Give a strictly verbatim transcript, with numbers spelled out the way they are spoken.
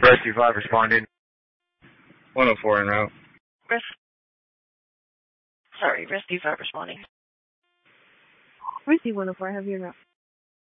Rescue five responding. one oh four en route. Res Sorry, Rescue five responding. Rescue one oh four, have you en route.